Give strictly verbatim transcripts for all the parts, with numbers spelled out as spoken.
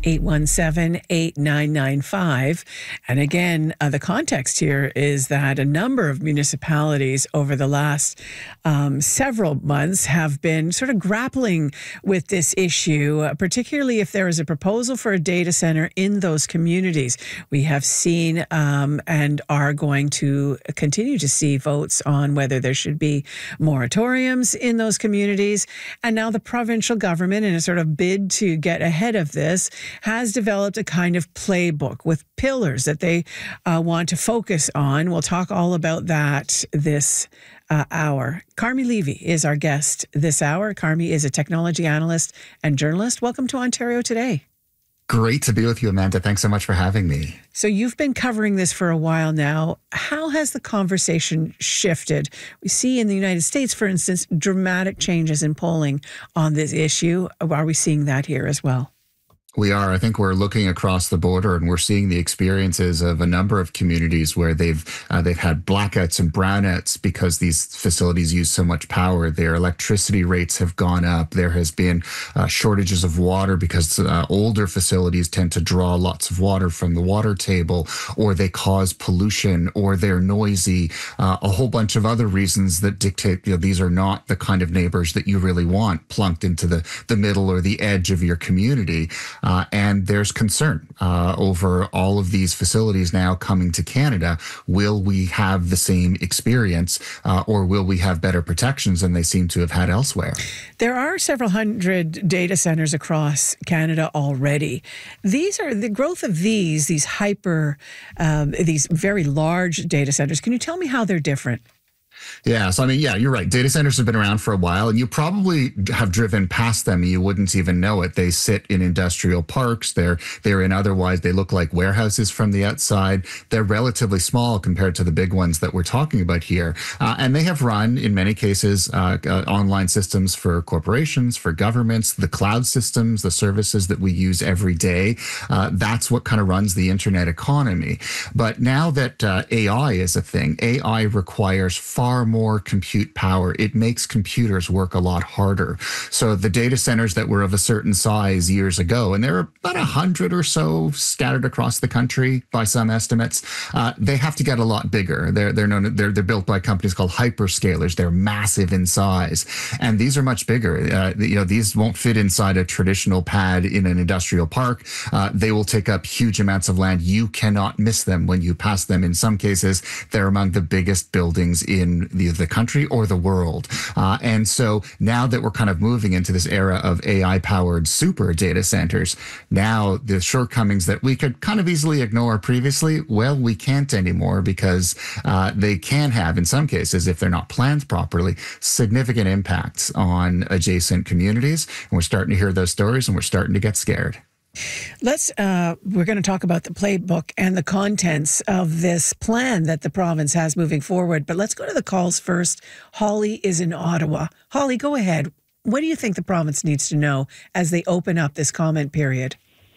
eight one seven, eight nine nine five. And again, uh, the context here is that a number of municipalities over the last um, several months have been sort of grappling with this issue, uh, particularly if there is a proposal for a data center in those communities. We have seen um, and are going to continue to see votes on whether there should be moratoriums in those communities. And now the provincial government, in a sort of bid to get ahead of this, has developed a kind of playbook with pillars that they uh, want to focus on. We'll talk all about that this uh, hour. Carmi Levy is our guest this hour. Carmi is a technology analyst and journalist. Welcome to Ontario Today. Great to be with you, Amanda. Thanks so much for having me. So you've been covering this for a while now. How has the conversation shifted? We see in the United States, for instance, dramatic changes in polling on this issue. Are we seeing that here as well? We are. I think we're looking across the border and we're seeing the experiences of a number of communities where they've uh, they've had blackouts and brownouts because these facilities use so much power. Their electricity rates have gone up. There has been uh, shortages of water because uh, older facilities tend to draw lots of water from the water table, or they cause pollution, or they're noisy. Uh, a whole bunch of other reasons that dictate, you know, these are not the kind of neighbors that you really want plunked into the, the middle or the edge of your community. Uh, and there's concern uh, over all of these facilities now coming to Canada. Will we have the same experience uh, or will we have better protections than they seem to have had elsewhere? There are several hundred data centers across Canada already. These are the growth of these, these hyper, um, these very large data centers. Can you tell me how they're different? Yeah. So, I mean, yeah, you're right. Data centers have been around for a while, and you probably have driven past them and you wouldn't even know it. They sit in industrial parks. They're they're in otherwise, they look like warehouses from the outside. They're relatively small compared to the big ones that we're talking about here. Uh, and they have run, in many cases, uh, uh, online systems for corporations, for governments, the cloud systems, the services that we use every day. Uh, that's what kind of runs the internet economy. But now that uh, A I is a thing, A I requires far Far more compute power. It makes computers work a lot harder. So the data centers that were of a certain size years ago, and there are about a hundred or so scattered across the country by some estimates, uh, they have to get a lot bigger. They're they're known they're they're built by companies called hyperscalers. They're massive in size, and these are much bigger. Uh, you know, these won't fit inside a traditional pad in an industrial park. Uh, they will take up huge amounts of land. You cannot miss them when you pass them. In some cases, they're among the biggest buildings in the, the country or the world. Uh, and so now that we're kind of moving into this era of A I-powered super data centers, now the shortcomings that we could kind of easily ignore previously, well, we can't anymore because uh, they can have, in some cases, if they're not planned properly, significant impacts on adjacent communities. And we're starting to hear those stories and we're starting to get scared. Let's, uh, we're going to talk about the playbook and the contents of this plan that the province has moving forward. But let's go to the calls first. Holly is in Ottawa. Holly, go ahead. What do you think the province needs to know as they open up this comment period?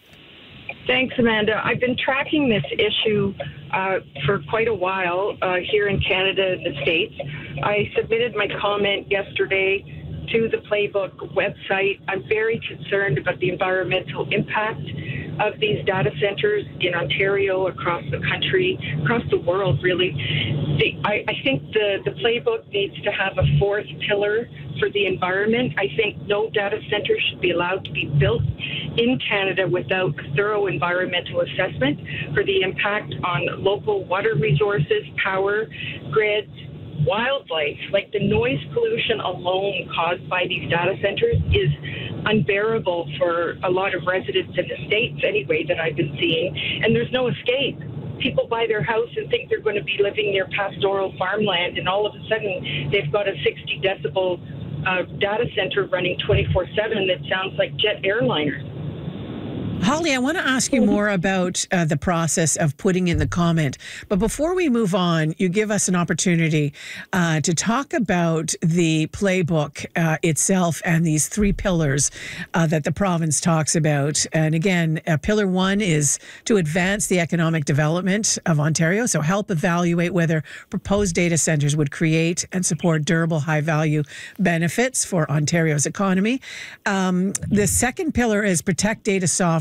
Thanks, Amanda. I've been tracking this issue uh, for quite a while uh, here in Canada and the States. I submitted my comment yesterday to the Playbook website. I'm very concerned about the environmental impact of these data centers in Ontario, across the country, across the world, really. The, I, I think the, the Playbook needs to have a fourth pillar for the environment. I think no data center should be allowed to be built in Canada without a thorough environmental assessment for the impact on local water resources, power grids, wildlife. Like the noise pollution alone caused by these data centers is unbearable for a lot of residents in the States anyway that I've been seeing, and there's no escape. People buy their house and think they're going to be living near pastoral farmland, and all of a sudden they've got a sixty decibel uh, data center running twenty-four seven that sounds like jet airliners. Holly, I want to ask you more about uh, the process of putting in the comment. But before we move on, you give us an opportunity uh, to talk about the playbook uh, itself and these three pillars uh, that the province talks about. And again, uh, pillar one is to advance the economic development of Ontario. So help evaluate whether proposed data centers would create and support durable, high-value benefits for Ontario's economy. Um, the second pillar is protect data sovereignty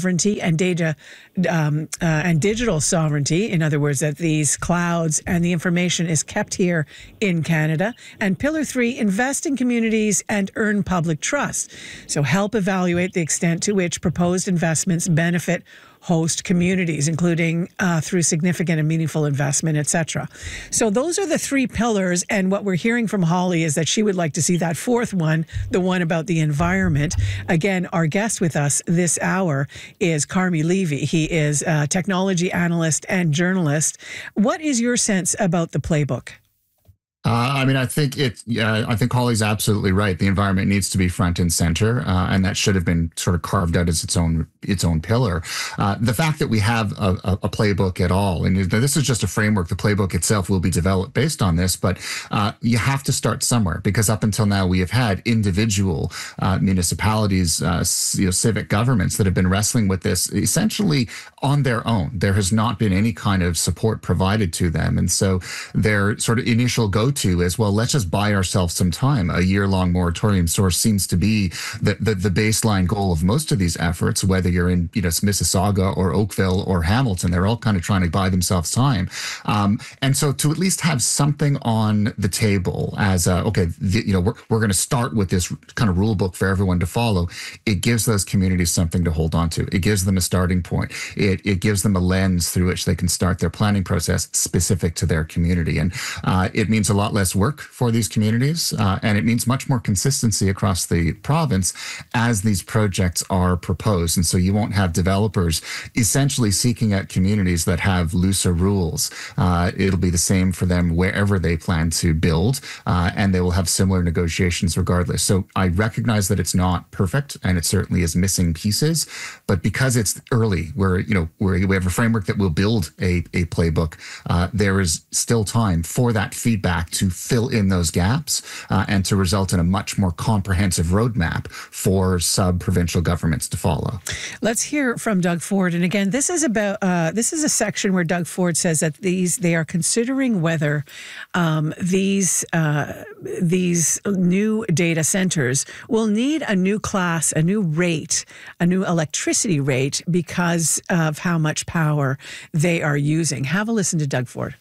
sovereignty and data um, uh, and digital sovereignty. In other words, that these clouds and the information is kept here in Canada. And pillar three, invest in communities and earn public trust. So help evaluate the extent to which proposed investments benefit host communities, including uh, through significant and meaningful investment, et cetera. So those are the three pillars. And what we're hearing from Holly is that she would like to see that fourth one, the one about the environment. Again, our guest with us this hour is Carmi Levy. He is a technology analyst and journalist. What is your sense about the playbook? Uh, I mean, I think it. Yeah, I think Holly's absolutely right. The environment needs to be front and center, uh, and that should have been sort of carved out as its own its own pillar. Uh, the fact that we have a, a, a playbook at all, and this is just a framework. The playbook itself will be developed based on this, but uh, you have to start somewhere, because up until now we have had individual uh, municipalities, uh, you know, civic governments that have been wrestling with this essentially on their own. There has not been any kind of support provided to them, and so their sort of initial go to is, well, let's just buy ourselves some time. A year-long moratorium source seems to be the, the the baseline goal of most of these efforts, whether you're in, you know, Mississauga or Oakville or Hamilton. They're all kind of trying to buy themselves time. Um, and so to at least have something on the table as, a, okay, the, you know, we're, we're going to start with this kind of rule book for everyone to follow. It gives those communities something to hold on to. It gives them a starting point. It, it gives them a lens through which they can start their planning process specific to their community. And uh, it means a lot less work for these communities, uh, and it means much more consistency across the province as these projects are proposed. And so you won't have developers essentially seeking out communities that have looser rules. Uh, it'll be the same for them wherever they plan to build, uh, and they will have similar negotiations regardless. So I recognize that it's not perfect, and it certainly is missing pieces, but because it's early, where, you know, where we have a framework that will build a, a playbook, uh, there is still time for that feedback to fill in those gaps uh, and to result in a much more comprehensive roadmap for sub-provincial governments to follow. Let's hear from Doug Ford. And again, this is about uh, this is a section where Doug Ford says that these they are considering whether um, these uh, these new data centers will need a new class, a new rate, a new electricity rate because of how much power they are using. Have a listen to Doug Ford.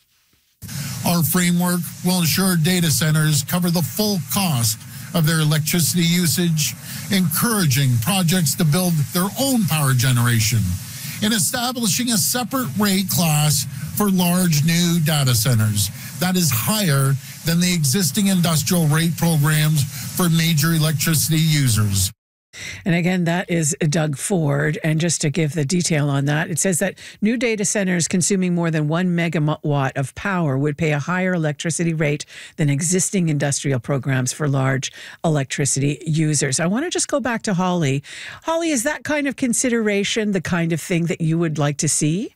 Our framework will ensure data centers cover the full cost of their electricity usage, encouraging projects to build their own power generation, and establishing a separate rate class for large new data centers that is higher than the existing industrial rate programs for major electricity users. And again, that is Doug Ford. And just to give the detail on that, it says that new data centers consuming more than one megawatt of power would pay a higher electricity rate than existing industrial programs for large electricity users. I want to just go back to Holly. Holly, is that kind of consideration the kind of thing that you would like to see?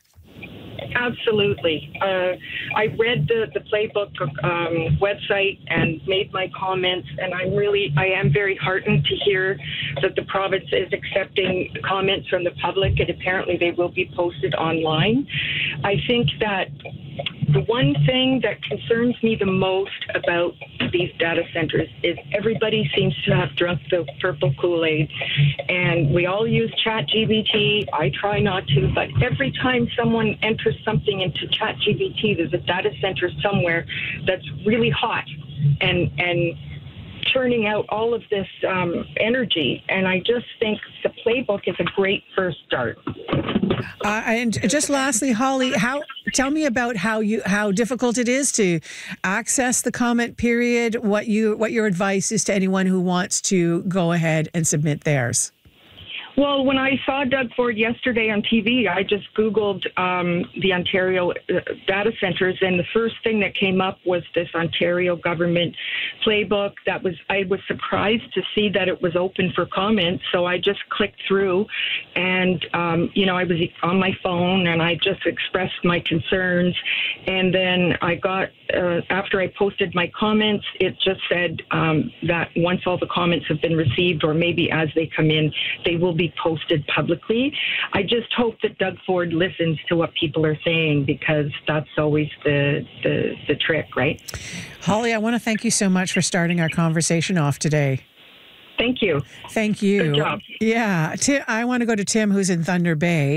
Absolutely. Uh, I read the, the playbook um, website and made my comments, and I'm really, I am very heartened to hear that the province is accepting comments from the public, and apparently they will be posted online. I think that the one thing that concerns me the most about these data centers is everybody seems to have drunk the purple Kool-Aid, and we all use ChatGPT. I try not to, but every time someone enters something into ChatGPT, there's a data center somewhere that's really hot and and churning out all of this um, energy. And I just think the playbook is a great first start. Uh, and just lastly, Holly, how tell me about how you how difficult it is to access the comment period. What you what your advice is to anyone who wants to go ahead and submit theirs. Well, when I saw Doug Ford yesterday on T V, I just Googled um, the Ontario uh, data centers, and the first thing that came up was this Ontario government playbook. That was I was surprised to see that it was open for comment, so I just clicked through, and um, you know I was on my phone, and I just expressed my concerns, and then I got uh, after I posted my comments, it just said um, that once all the comments have been received, or maybe as they come in, they will be posted publicly. I just hope that Doug Ford listens to what people are saying, because that's always the, the, the trick, right? Holly, I want to thank you so much for starting our conversation off today. Thank you. Thank you. Good job. Yeah. Tim, I want to go to Tim, who's in Thunder Bay.